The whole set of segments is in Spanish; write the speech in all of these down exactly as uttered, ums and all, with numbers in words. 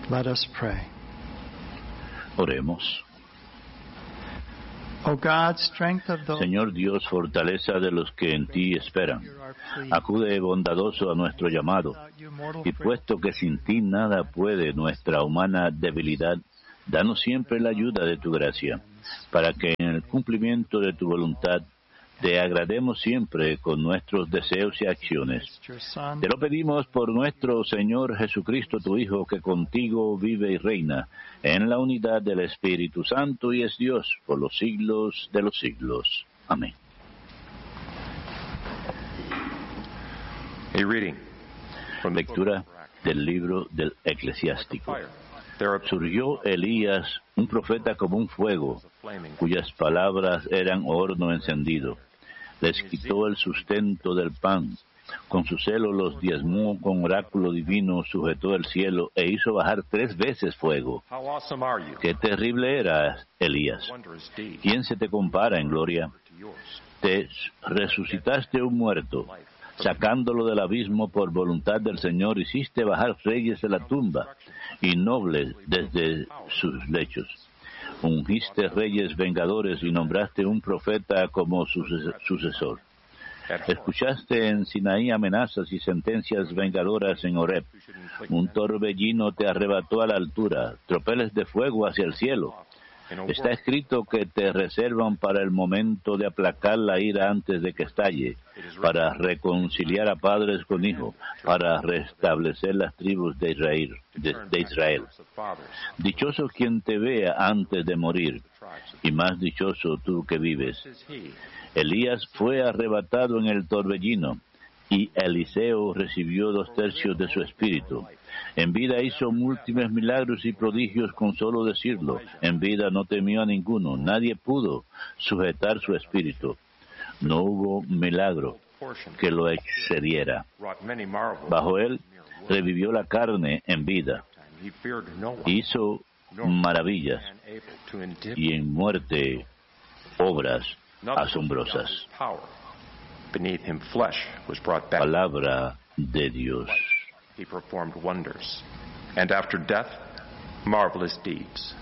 Let us pray. Oremos. O God, strength of those Señor Dios, fortaleza de los que en ti esperan, acude bondadoso a nuestro llamado, y puesto que sin ti nada puede nuestra humana debilidad, danos siempre la ayuda de tu gracia, para que en el cumplimiento de tu voluntad te agrademos siempre con nuestros deseos y acciones. Te lo pedimos por nuestro Señor Jesucristo, tu Hijo, que contigo vive y reina en la unidad del Espíritu Santo y es Dios por los siglos de los siglos. Amén. Lectura del libro del Eclesiástico. Surgió Elías, un profeta como un fuego, cuyas palabras eran horno encendido. Les quitó el sustento del pan. Con su celo los diezmó, con oráculo divino sujetó el cielo e hizo bajar tres veces fuego. ¡Qué terrible eras, Elías! ¿Quién se te compara en gloria? Te resucitaste un muerto. Sacándolo del abismo por voluntad del Señor, hiciste bajar reyes de la tumba y nobles desde sus lechos. Ungiste reyes vengadores y nombraste un profeta como sucesor. Escuchaste en Sinaí amenazas y sentencias vengadoras en Horeb. Un torbellino te arrebató a la altura, tropeles de fuego hacia el cielo. Está escrito que te reservan para el momento de aplacar la ira antes de que estalle, para reconciliar a padres con hijos, para restablecer las tribus de Israel. De, de Israel. Dichoso quien te vea antes de morir, y más dichoso tú que vives. Elías fue arrebatado en el torbellino, y Eliseo recibió dos tercios de su espíritu. En vida hizo múltiples milagros y prodigios con solo decirlo. En vida no temió a ninguno. Nadie pudo sujetar su espíritu. No hubo milagro que lo excediera. Bajo él revivió la carne en vida. Hizo maravillas y en muerte obras asombrosas. Palabra de Dios. He performed wonders, and after death, marvelous deeds.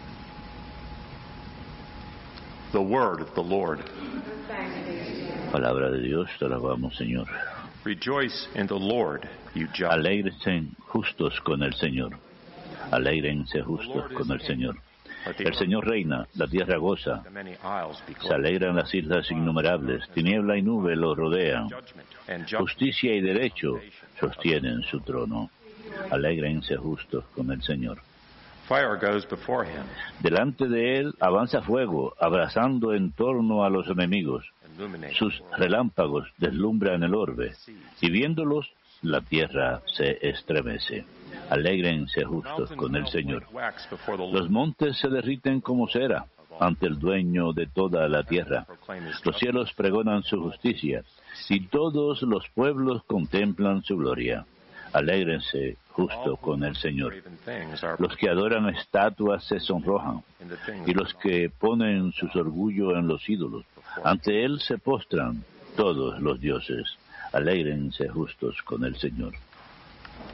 The word of the Lord. Palabra de Dios, te alabamos, Señor. Rejoice in the Lord, you just. Alégrense justos con el Señor. Alégrense justos con el Señor. El Señor reina, la tierra goza. Se alegran las islas innumerables. Tiniebla y nube lo rodean. Justicia y derecho sostienen su trono. Alégrense justos con el Señor. Delante de él avanza fuego, abrazando en torno a los enemigos. Sus relámpagos deslumbran el orbe, y viéndolos, la tierra se estremece. Alégrense justos con el Señor. Los montes se derriten como cera ante el dueño de toda la tierra. Los cielos pregonan su justicia, y todos los pueblos contemplan su gloria. Alégrense justo con el Señor. Los que adoran estatuas se sonrojan, y los que ponen su orgullo en los ídolos. Ante él se postran todos los dioses. Alégrense justos con el Señor.